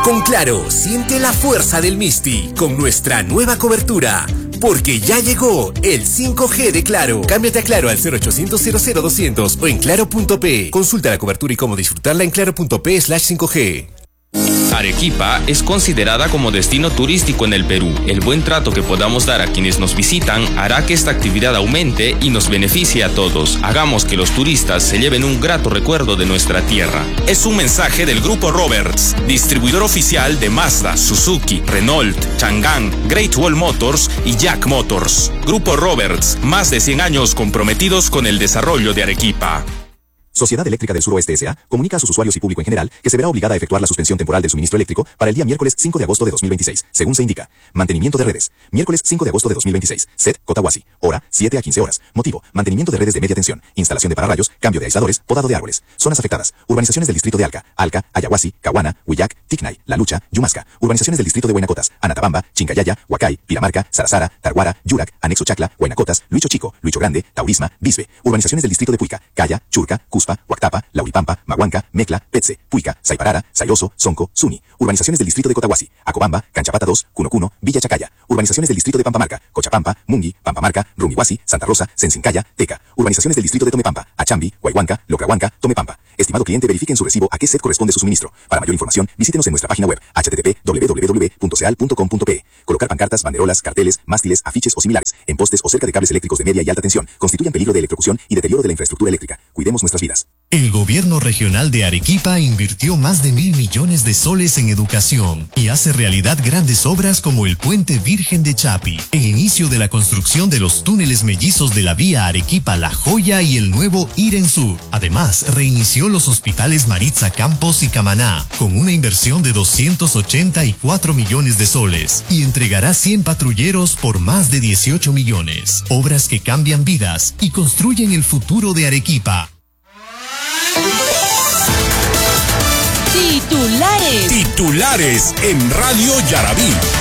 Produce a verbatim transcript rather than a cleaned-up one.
Con Claro, siente la fuerza del Misti con nuestra nueva cobertura. Porque ya llegó el cinco G de Claro. Cámbiate a Claro al cero ochocientos cero cero doscientos o en claro punto pe. Consulta la cobertura y cómo disfrutarla en claro punto pe slash cinco G. Arequipa es considerada como destino turístico en el Perú. El buen trato que podamos dar a quienes nos visitan hará que esta actividad aumente y nos beneficie a todos. Hagamos que los turistas se lleven un grato recuerdo de nuestra tierra. Es un mensaje del Grupo Roberts, distribuidor oficial de Mazda, Suzuki, Renault, Chang'an, Great Wall Motors y Jack Motors. Grupo Roberts, más de cien años comprometidos con el desarrollo de Arequipa. Sociedad Eléctrica del Suroeste S A comunica a sus usuarios y público en general que se verá obligada a efectuar la suspensión temporal del suministro eléctrico para el día miércoles cinco de agosto de dos mil veintiséis, según se indica. Mantenimiento de redes. Miércoles cinco de agosto de dos mil veintiséis. S E T Cotahuasi. Hora siete a quince horas. Motivo: mantenimiento de redes de media tensión, instalación de pararrayos, cambio de aisladores, podado de árboles. Zonas afectadas: urbanizaciones del distrito de Alca, Alca, Ayahuasi, Cahuana, Huillac, Ticnay, La Lucha, Yumasca. Urbanizaciones del distrito de Huaynacotas, Anatabamba, Chincayaya, Huacay, Piramarca, Sarasara, Targuara, Yurac, Anexo Chacla, Huaynacotas, Luicho Chico, Luicho Grande, Taurisma, Bisbe. Urbanizaciones del distrito de Puica, Caya, Churca, Cuspa, Huactapa, Lauripampa, Mahuanca, Mecla, Petze, Puica, Saiparara, Sayoso, Sonco, Suni. Urbanizaciones del distrito de Cotahuasi, Acobamba, Canchapata dos, Cuno Cuno, Villa Chacaya. Urbanizaciones del distrito de Pampamarca, Cochapampa, Mungi, Pampamarca, Rumihuasi, Santa Rosa, Sensincaya, Teca. Urbanizaciones del distrito de Tomepampa, Achambi, Huayhuanca, Locrahuanca, Tomepampa. Estimado cliente, verifique en su recibo a qué S E T corresponde su suministro. Para mayor información, visítenos en nuestra página web h t t p w w w punto seal punto com punto pe. Colocar pancartas, banderolas, carteles, mástiles, afiches o similares en postes o cerca de cables eléctricos de media y alta tensión constituyen peligro de electrocución y deterioro de la infraestructura eléctrica. Cuidemos nuestras vidas. El gobierno regional de Arequipa invirtió más de mil millones de soles en educación y hace realidad grandes obras como el Puente Virgen de Chapi, el inicio de la construcción de los túneles mellizos de la vía Arequipa-La Joya y el nuevo Iren Sur. Además, reinició los hospitales Maritza Campos y Camaná con una inversión de doscientos ochenta y cuatro millones de soles y entregará cien patrulleros por más de dieciocho millones. Obras que cambian vidas y construyen el futuro de Arequipa. Titulares. Titulares en Radio Yarabí.